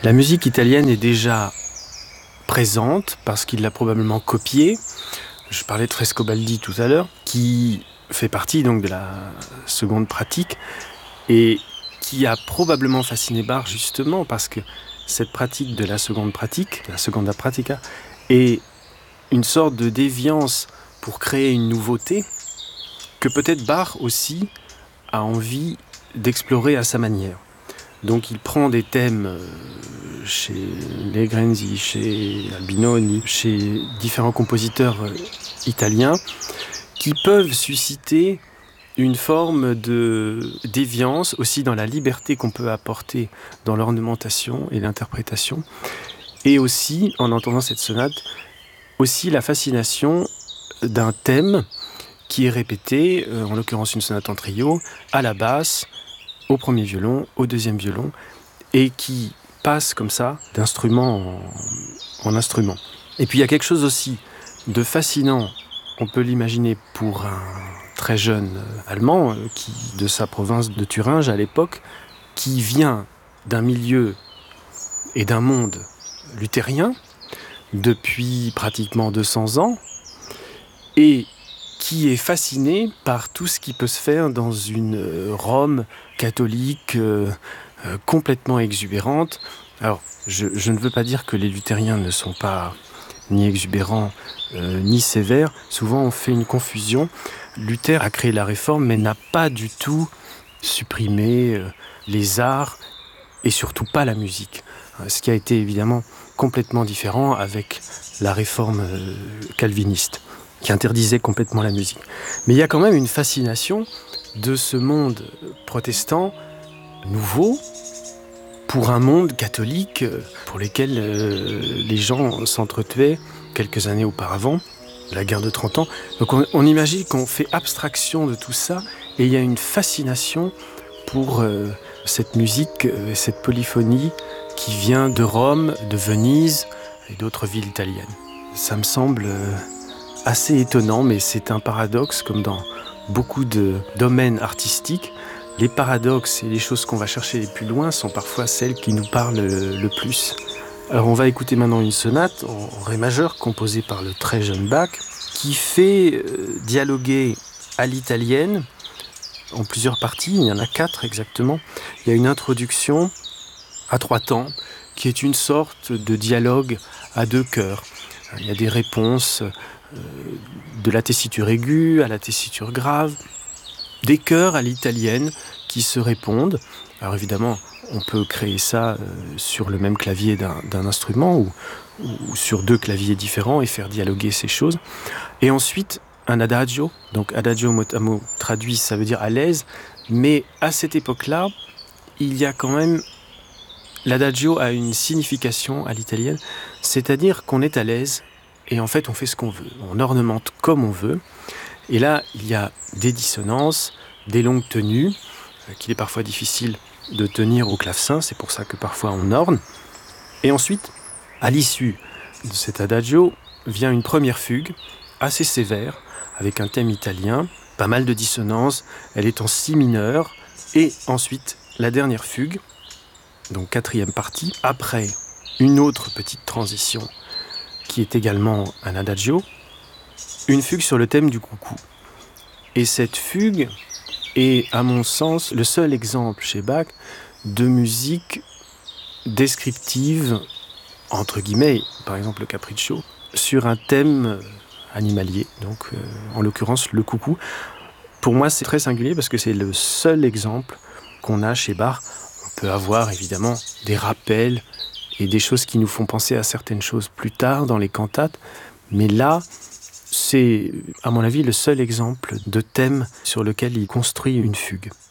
La musique italienne est déjà présente parce qu'il l'a probablement copiée. Je parlais de Frescobaldi tout à l'heure, qui fait partie donc de la seconde pratique et qui a probablement fasciné Bach justement parce que cette pratique de la seconde pratique, la seconda pratica, est une sorte de déviance pour créer une nouveauté que peut-être Bach aussi a envie d'explorer à sa manière. Donc il prend des thèmes chez Legrenzi, chez Albinoni, chez différents compositeurs italiens qui peuvent susciter une forme de déviance aussi dans la liberté qu'on peut apporter dans l'ornementation et l'interprétation. Et aussi, en entendant cette sonate, aussi la fascination d'un thème qui est répété, en l'occurrence une sonate en trio, à la basse, au premier violon, au deuxième violon, et qui passe comme ça d'instrument en instrument. Et puis il y a quelque chose aussi de fascinant, on peut l'imaginer pour un très jeune Allemand, qui, de sa province de Thuringe à l'époque, qui vient d'un milieu et d'un monde luthérien depuis pratiquement 200 ans, et qui est fasciné par tout ce qui peut se faire dans une Rome catholique complètement exubérante. Alors, je ne veux pas dire que les luthériens ne sont pas ni exubérants, ni sévères. Souvent, on fait une confusion. Luther a créé la réforme, mais n'a pas du tout supprimé les arts, et surtout pas la musique. Ce qui a été évidemment complètement différent avec la réforme calviniste, qui interdisait complètement la musique. Mais il y a quand même une fascination de ce monde protestant nouveau pour un monde catholique pour lequel les gens s'entretuaient quelques années auparavant, la guerre de 30 ans. Donc on imagine qu'on fait abstraction de tout ça et il y a une fascination pour cette musique, cette polyphonie qui vient de Rome, de Venise et d'autres villes italiennes. Ça me semble assez étonnant, mais c'est un paradoxe comme dans beaucoup de domaines artistiques. Les paradoxes et les choses qu'on va chercher les plus loin sont parfois celles qui nous parlent le plus. Alors on va écouter maintenant une sonate en ré majeur composée par le très jeune Bach qui fait dialoguer à l'italienne en plusieurs parties, il y en a 4 exactement. Il y a une introduction à 3 temps qui est une sorte de dialogue à 2 chœurs. Il y a des réponses de la tessiture aiguë à la tessiture grave, des chœurs à l'italienne qui se répondent. Alors évidemment, on peut créer ça sur le même clavier d'un instrument ou sur 2 claviers différents et faire dialoguer ces choses. Et ensuite, un adagio. Donc adagio mot à mot traduit, ça veut dire à l'aise. Mais à cette époque-là, il y a quand même... L'adagio a une signification à l'italienne, c'est-à-dire qu'on est à l'aise et en fait on fait ce qu'on veut. On ornemente comme on veut. Et là, il y a des dissonances, des longues tenues, qu'il est parfois difficile de tenir au clavecin, c'est pour ça que parfois on orne. Et ensuite, à l'issue de cet adagio, vient une première fugue, assez sévère, avec un thème italien, pas mal de dissonances, elle est en si mineur, et ensuite la dernière fugue, donc 4e partie, après une autre petite transition, qui est également un adagio, une fugue sur le thème du coucou. Et cette fugue est, à mon sens, le seul exemple chez Bach de musique descriptive, entre guillemets, par exemple le capriccio, sur un thème animalier, donc en l'occurrence le coucou. Pour moi, c'est très singulier parce que c'est le seul exemple qu'on a chez Bach. On peut avoir évidemment des rappels et des choses qui nous font penser à certaines choses plus tard dans les cantates, mais là, c'est, à mon avis, le seul exemple de thème sur lequel il construit une fugue.